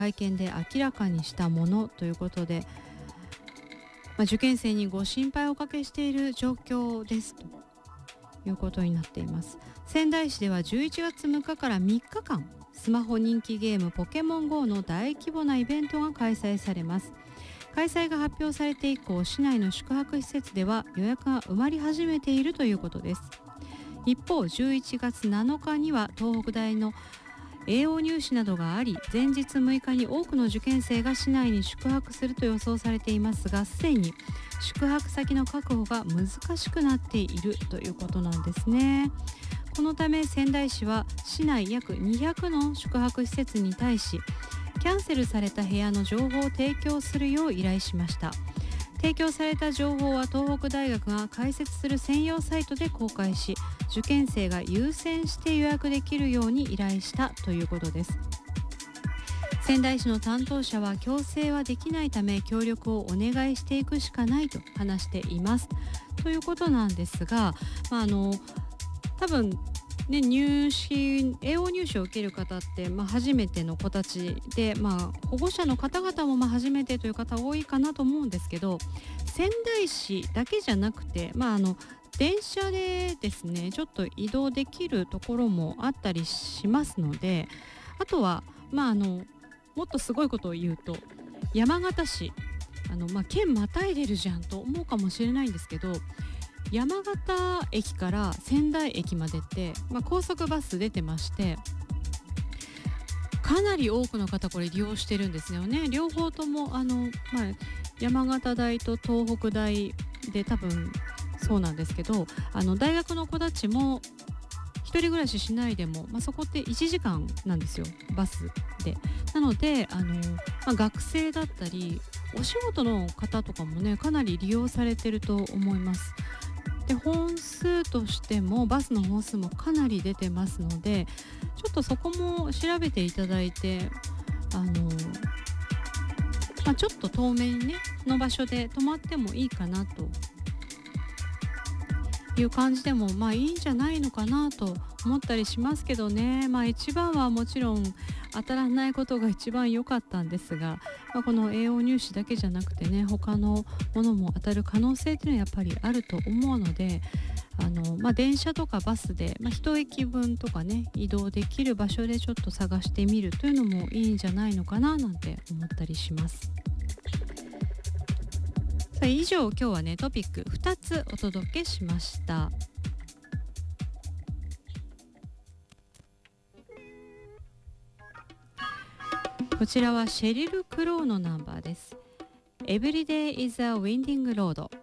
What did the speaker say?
会見で明らかにしたものということで、受験生にご心配をおかけしている状況ですということになっています。仙台市では11月6日から3日間、スマホ人気ゲームポケモン GO の大規模なイベントが開催されます。開催が発表されて以降、市内の宿泊施設では予約が埋まり始めているということです。一方、11月7日には東北大の栄養入試などがあり、前日6日に多くの受験生が市内に宿泊すると予想されていますが、すでに宿泊先の確保が難しくなっているということなんですね。このため仙台市は市内約200の宿泊施設に対し、キャンセルされた部屋の情報を提供するよう依頼しました。提供された情報は東北大学が開設する専用サイトで公開し、受験生が優先して予約できるように依頼したということです。仙台市の担当者は、強制はできないため協力をお願いしていくしかないと話していますということなんですが、多分ね、栄養入試を受ける方って、初めての子たちで、保護者の方々も初めてという方多いかなと思うんですけど、仙台市だけじゃなくて、電車でですね、ちょっと移動できるところもあったりしますので、あとは、もっとすごいことを言うと、山形市、県またいでるじゃんと思うかもしれないんですけど、山形駅から仙台駅までって、高速バス出てまして、かなり多くの方これ利用してるんですよね。両方とも山形大と東北大で多分そうなんですけど、大学の子たちも一人暮らししないでも、そこって1時間なんですよ、バスで。なので学生だったりお仕事の方とかもね、かなり利用されてると思います。で、本数としてもバスの本数もかなり出てますので、ちょっとそこも調べていただいて、ちょっと遠めにねの場所で泊まってもいいかなという感じでもいいんじゃないのかなと思ったりしますけどね。一番はもちろん当たらないことが一番良かったんですが、この栄養入試だけじゃなくてね、他のものも当たる可能性っていうのはやっぱりあると思うので、電車とかバスで、一駅分とかね移動できる場所でちょっと探してみるというのもいいんじゃないのかななんて思ったりします。さあ、以上今日はねトピック2つお届けしました。こちらはシェリル・クローのナンバーです。 Every day is a winding road。